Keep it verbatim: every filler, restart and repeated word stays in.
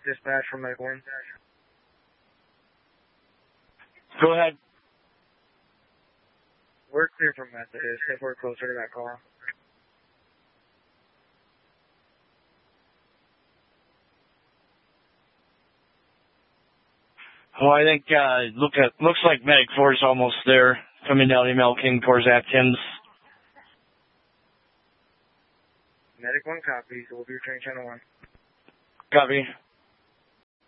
Dispatch from Medic one. Go ahead. We're clear from Methodist if we're closer to that call. Oh, I think, uh, look at, looks like Medic four is almost there, coming down M L King towards Atkins. Medic one copies, we'll be returning channel one. Copy.